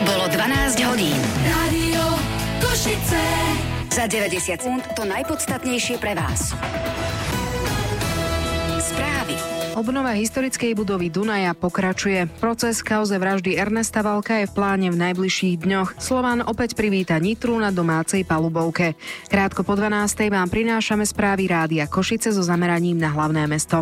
Bolo 12 hodín. Rádio Košice. Za 90 sekúnd to najpodstatnejšie pre vás. Správy. Obnova historickej budovy Dunaja pokračuje. Proces v kauze vraždy Ernesta Valka je v pláne v najbližších dňoch. Slovan opäť privíta Nitru na domácej palubovke. Krátko po 12:00 vám prinášame správy Rádia Košice so zameraním na hlavné mesto.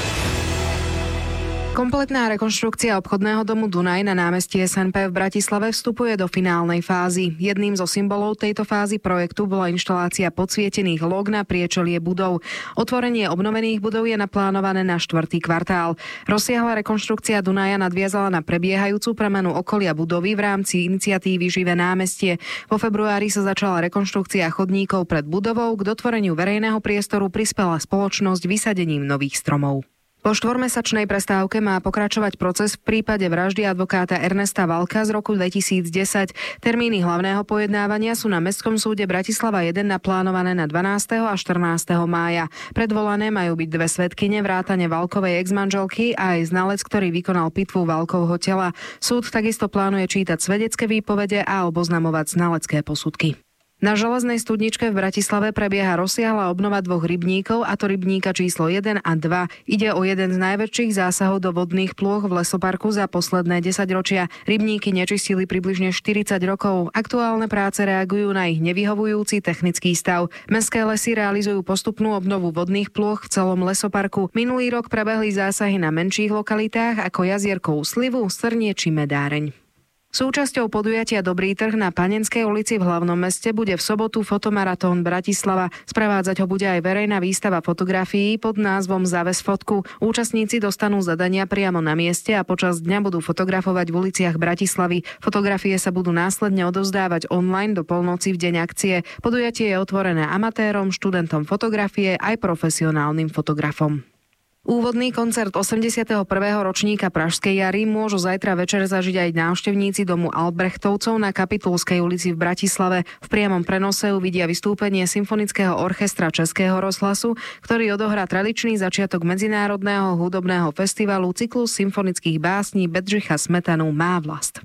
Kompletná rekonštrukcia obchodného domu Dunaj na námestí SNP v Bratislave vstupuje do finálnej fázy. Jedným zo symbolov tejto fázy projektu bola inštalácia podsvietených lóg na priečelie budov. Otvorenie obnovených budov je naplánované na 4. kvartál. Rozsiahla rekonštrukcia Dunaja nadviazala na prebiehajúcu premenu okolia budovy v rámci iniciatívy Živé námestie. Vo februári sa začala rekonštrukcia chodníkov pred budovou, k dotvoreniu verejného priestoru prispela spoločnosť vysadením nových stromov. Po 4-mesačnej prestávke má pokračovať proces v prípade vraždy advokáta Ernesta Valka z roku 2010. Termíny hlavného pojednávania sú na Mestskom súde Bratislava 1 naplánované na 12. a 14. mája. Predvolané majú byť 2 svedkyne vrátane Valkovej exmanželky a aj znalec, ktorý vykonal pitvu Valkovho tela. Súd takisto plánuje čítať svedecké výpovede a oboznamovať znalecké posudky. Na železnej studničke v Bratislave prebieha rozsiahla obnova 2 rybníkov, a to rybníka číslo 1 a 2. Ide o jeden z najväčších zásahov do vodných plôch v lesoparku za posledné 10 ročia. Rybníky nečistili približne 40 rokov. Aktuálne práce reagujú na ich nevyhovujúci technický stav. Mestské lesy realizujú postupnú obnovu vodných plôch v celom lesoparku. Minulý rok prebehli zásahy na menších lokalitách ako Jazierkovú slivu, Srnie či Medáreň. Súčasťou podujatia Dobrý trh na Panenskej ulici v hlavnom meste bude v sobotu fotomaratón Bratislava. Sprevádzať ho bude aj verejná výstava fotografií pod názvom Zaves fotku. Účastníci dostanú zadania priamo na mieste a počas dňa budú fotografovať v uliciach Bratislavy. Fotografie sa budú následne odovzdávať online do polnoci v deň akcie. Podujatie je otvorené amatérom, študentom fotografie aj profesionálnym fotografom. Úvodný koncert 81. ročníka Pražskej jary môžu zajtra večer zažiť aj návštevníci domu Albrechtovcov na Kapitulskej ulici v Bratislave. V priamom prenose uvidia vystúpenie Symfonického orchestra Českého rozhlasu, ktorý odohrá tradičný začiatok medzinárodného hudobného festivalu cyklus symfonických básní Bedřicha Smetanu Má vlast.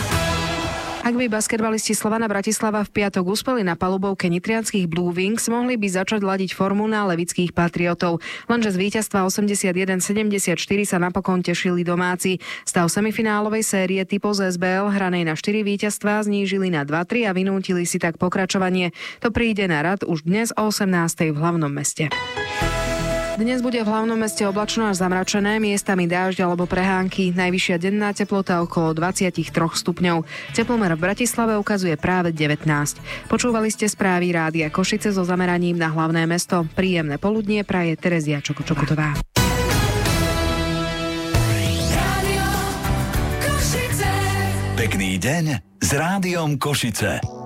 Ak by basketbalisti Slovana Bratislava v piatok uspeli na palubovke nitrianskych Blue Wings, mohli by začať ladiť formu na levických Patriotov. Lenže z víťazstva 81-74 sa napokon tešili domáci. Stav semifinálovej série typu z SBL hranej na 4 víťazstvá znížili na 2-3 a vynútili si tak pokračovanie. To príde na rad už dnes o 18:00 v hlavnom meste. Dnes bude v hlavnom meste oblačno až zamračené, miestami dážď alebo prehánky. Najvyššia denná teplota okolo 23 stupňov. Teplomer v Bratislave ukazuje práve 19. Počúvali ste správy Rádia Košice so zameraním na hlavné mesto. Príjemné poludnie praje Terezia Čokotová. Pekný deň s Rádiom Košice.